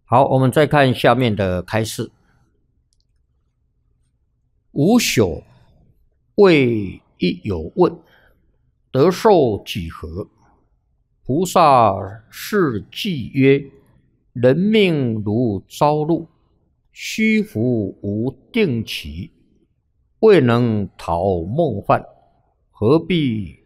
好，我们再看下面的开示。吾朽未亦有问，得受几何？菩萨是偈曰：人命如朝露，虚浮无定期，未能逃梦幻，何必